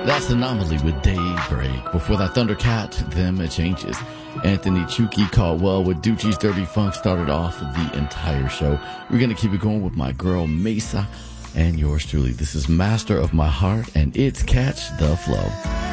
That's Anomaly with Daybreak. Before that, Thundercat, Them It Changes. Anthony Chuki Caldwell with Doochie's Dirty Funk started off the entire show. We're going to keep it going with my girl Mesa and yours truly. This is Master of My Heart, and it's Catch the Flow.